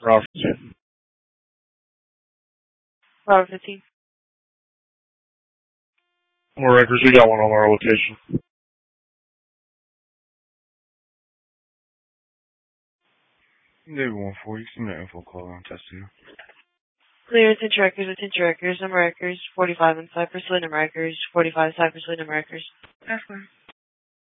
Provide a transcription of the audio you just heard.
Route 15. Route 15. More records, we got one on our location. Navy 1-4, you submit info call on test here. Clear attention records, number records, 45 on Cypress, number records, 45 Cypress, number records. That's fine.